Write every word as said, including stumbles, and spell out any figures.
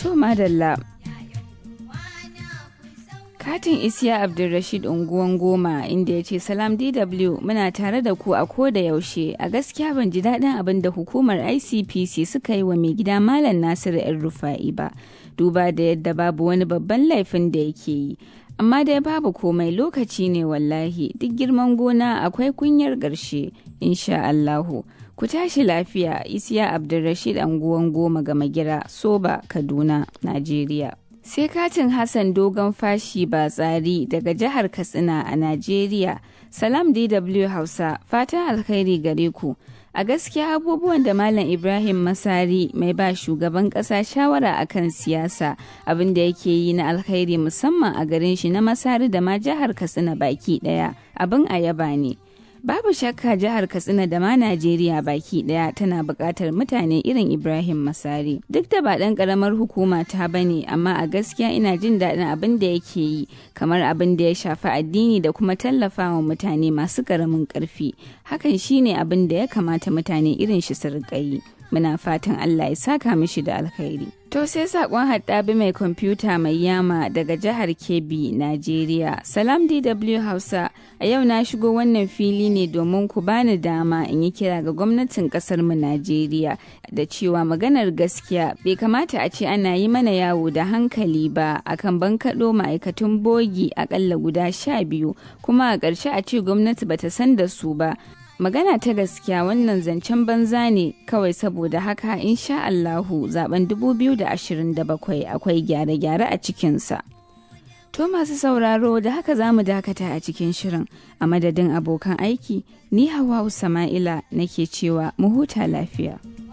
To madalla. Katin Isiya Abdulrashid unguwan Goma inda ya ce Salam D W muna tare da ku a koda yaushe, a gaskiya ban ji daɗin abin da hukumar I C P C suka yi wa mai gida Malam Nasiru ‘yan Rufa'i ba, duba da yadda babu wani babban laifin da yake yi. Amma dai babu komai, lokaci ne wallahi, duk girman gona akwai kunyar ƙarshe, insha Allahu. Ku tashi lafiya. Isiya Abdulrashid unguwan Goma Gama Gira, Soba, Kaduna, Najeriya. Sai katin Hassan Dogon Fashi Batsari daga jihar Katsina a Najeriya. Salam D W Hausa, fatan alkhairi gare ku. A gaskiya abubuwan da Malam Ibrahim Masari mai ba shugaban ƙasa shawara akan siyasa, abin da yake yi na alkhairi musamman a garin shi na Masari da ma jihar Katsina baki ɗaya, abin a yaba ne. Babu shakka jihar Katsina da ma Najeriya baki daya tana buƙatar mutane irin Ibrahim Masari. Duk da ba ɗan ƙaramar hukuma ta bane, amma a gaskiya ina jin daɗin abin da yake yi, kamar abin da ya shafi addini da kuma tallafawa mutane masu ƙaramin ƙarfi. Hakan shine abin da ya kamata mutane irin shi su riƙa yi. Muna fatan Allah ya saka mishi da alkhairi. To sai sakon Haddabi mai kwamfuta mai yama daga jihar Kebbi, Najeriya. Salam D W Hausa, a yau na shigo wannan fili ne domin ku bani dama in yi kira ga gwamnatin kasar mu Najeriya da cewa maganar gaskiya bai kamata a ce ana yi mana yawo da hankali ba akan bankaɗo ma'aikatun bogi akalla guda sha biyu, kuma a ƙarshe a ce gwamnati bata san da su ba. Magana ta gaskiya wannan zancen banza ne kawai, saboda haka insha Allahu zaben dubu biyu da ashirin da bakwai akwai gyare-gyare a cikinsa. To masu sauraro, da haka za mu dakata a cikin shirin, a madadin abokan aiki, ni Hawwa Sama'ila nake cewa mu huta lafiya.